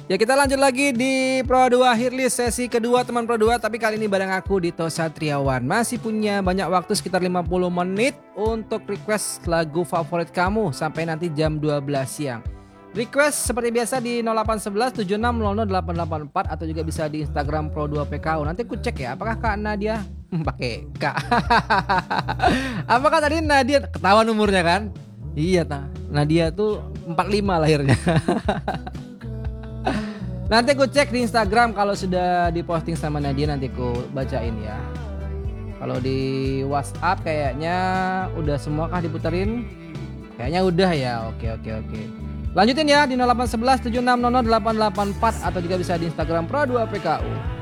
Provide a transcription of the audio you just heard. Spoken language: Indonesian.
Ya kita lanjut lagi di Pro 2 Heartlist sesi kedua teman Pro 2. Tapi kali ini bareng aku Dito Satriawan. Masih punya banyak waktu sekitar 50 menit untuk request lagu favorit kamu sampai nanti jam 12 siang. Request seperti biasa di 0811 7600 884 atau juga bisa di Instagram Pro 2 PKU. Nanti aku cek ya apakah Kak Nadia pakai Kak. Apakah tadi Nadia ketahuan umurnya kan? Iya Nadia tuh 45 lahirnya. Nanti aku cek di Instagram kalau sudah diposting sama Nadia nanti aku bacain ya. Kalau di WhatsApp kayaknya udah semua kah diputerin? Kayaknya udah ya. Oke. Lanjutin ya di 0811 7600 884 atau juga bisa di Instagram Pro 2 PKU.